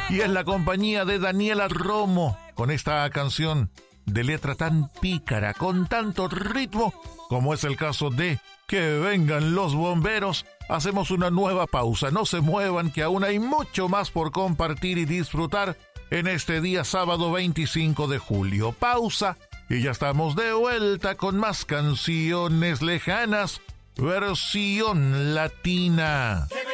Y es la compañía de Daniela Romo con esta canción de letra tan pícara, con tanto ritmo, como es el caso de Que vengan los bomberos. Hacemos una nueva pausa, no se muevan que aún hay mucho más por compartir y disfrutar en este día sábado 25 de julio. Pausa y ya estamos de vuelta con más canciones lejanas, versión latina.